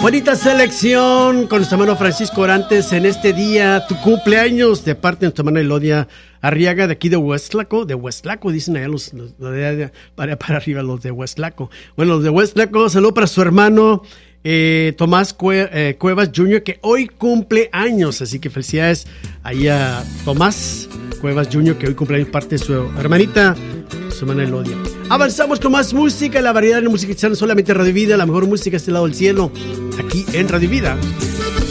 Bonita selección con nuestro hermano Francisco Orantes en este día, tu cumpleaños, de parte de nuestra hermana Elodia Arriaga, de aquí de Huestlaco, dicen allá los de para arriba, los de Huestlaco. Bueno, los de Huestlaco, saludo para su hermano Tomás Cuevas Jr., que hoy cumple años, así que felicidades ahí a Tomás Cuevas Jr., que hoy cumple años, parte de su hermanita, su hermana Elodia. Avanzamos con más música, la variedad de música que están solamente Radio Vida, la mejor música es este lado del cielo, aquí en Radio Vida.